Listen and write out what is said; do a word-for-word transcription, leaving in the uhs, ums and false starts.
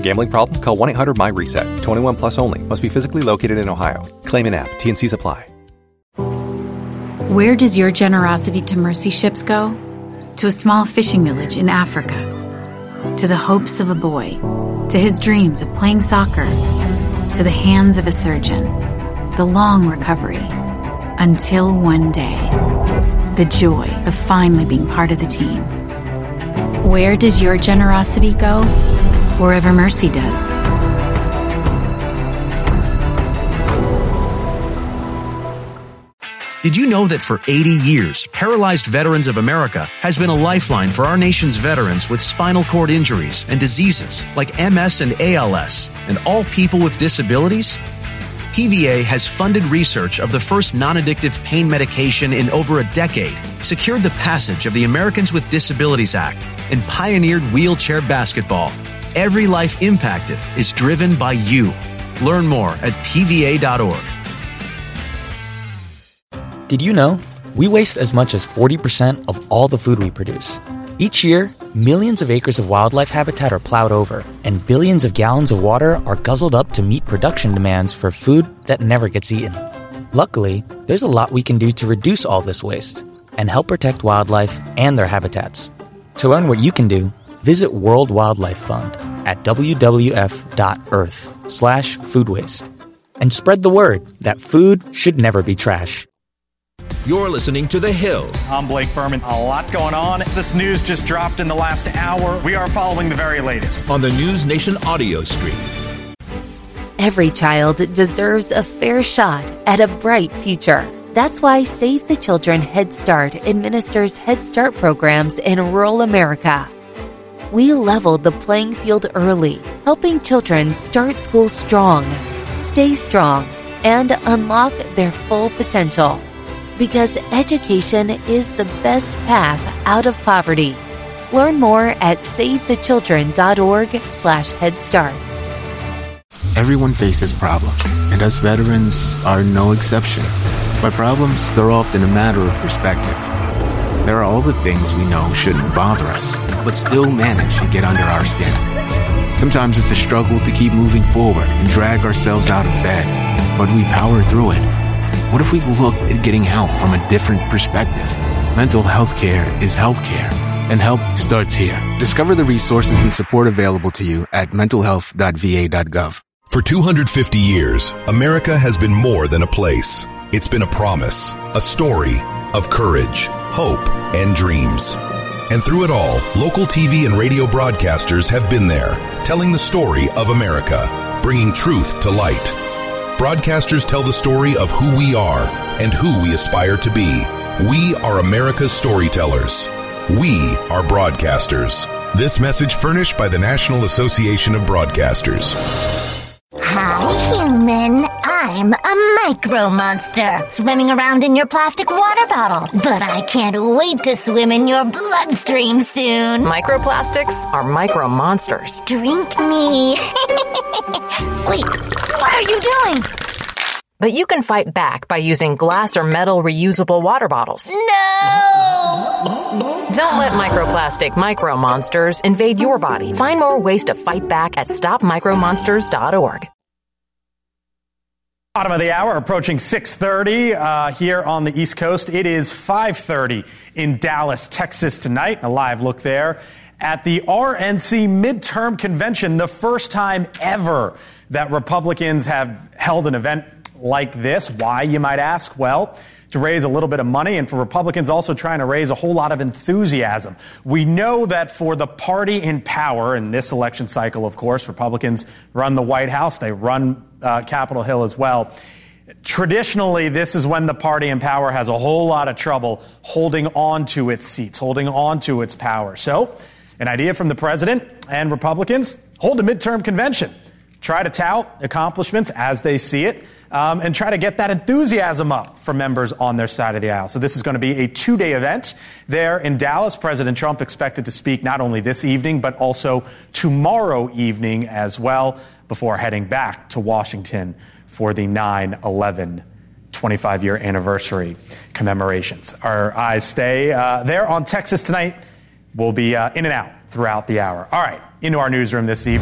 Gambling problem? Call one eight hundred my reset. twenty-one plus only. Must be physically located in Ohio. Claim in app. T N Cs apply. Where does your generosity to mercy ships go? To a small fishing village in Africa. To the hopes of a boy. To his dreams of playing soccer. To the hands of a surgeon. The long recovery. Until one day. The joy of finally being part of the team. Where does your generosity go? Wherever mercy does. Did you know that for eighty years, Paralyzed Veterans of America has been a lifeline for our nation's veterans with spinal cord injuries and diseases like M S and A L S, and all people with disabilities? P V A has funded research of the first non-addictive pain medication in over a decade, secured the passage of the Americans with Disabilities Act, and pioneered wheelchair basketball. Every life impacted is driven by you. Learn more at P V A dot org. Did you know we waste as much as forty percent of all the food we produce? Each year, millions of acres of wildlife habitat are plowed over, and billions of gallons of water are guzzled up to meet production demands for food that never gets eaten. Luckily, there's a lot we can do to reduce all this waste and help protect wildlife and their habitats. To learn what you can do, visit World Wildlife Fund at w w f dot earth slash food waste and spread the word that food should never be trash. You're listening to The Hill. I'm Blake Berman. A lot going on. This news just dropped in the last hour. We are following the very latest on the News Nation audio stream. Every child deserves a fair shot at a bright future. That's why Save the Children Head Start administers Head Start programs in rural America. We leveled the playing field early, helping children start school strong, stay strong, and unlock their full potential. Because education is the best path out of poverty. Learn more at save the children dot org slash head start. Everyone faces problems, and us veterans are no exception. By problems, they're often a matter of perspective. There are all the things we know shouldn't bother us, but still manage to get under our skin. Sometimes it's a struggle to keep moving forward and drag ourselves out of bed, but we power through it. What if we looked at getting help from a different perspective? Mental health care is health care, and help starts here. Discover the resources and support available to you at mental health dot v a dot gov. For two hundred fifty years, America has been more than a place. It's been a promise, a story of courage, hope, and dreams. And through it all, local T V and radio broadcasters have been there, telling the story of America, bringing truth to light. Broadcasters tell the story of who we are and who we aspire to be. We are America's storytellers. We are broadcasters. This message furnished by the National Association of Broadcasters. Hi, human. I'm a micro monster swimming around in your plastic water bottle. But I can't wait to swim in your bloodstream soon. Microplastics are micro monsters. Drink me. Wait, what are you doing? But you can fight back by using glass or metal reusable water bottles. No! Don't let microplastic micro monsters invade your body. Find more ways to fight back at stop micro monsters dot org. Bottom of the hour, approaching six thirty uh, here on the East Coast. It is five thirty in Dallas, Texas tonight. A live look there at the R N C midterm convention, the first time ever that Republicans have held an event like this. Why, you might ask? Well, to raise a little bit of money, and for Republicans also trying to raise a whole lot of enthusiasm. We know that for the party in power in this election cycle, of course, Republicans run the White House. They run uh, Capitol Hill as well. Traditionally, this is when the party in power has a whole lot of trouble holding on to its seats, holding on to its power. So, an idea from the president and Republicans: hold a midterm convention. Try to tout accomplishments as they see it, um, and try to get that enthusiasm up for members on their side of the aisle. So this is going to be a two-day event there in Dallas. President Trump expected to speak not only this evening, but also tomorrow evening as well, before heading back to Washington for the nine eleven twenty-five year anniversary commemorations. Our eyes stay uh, there on Texas Tonight. We'll be uh, in and out throughout the hour. All right, into our newsroom this evening.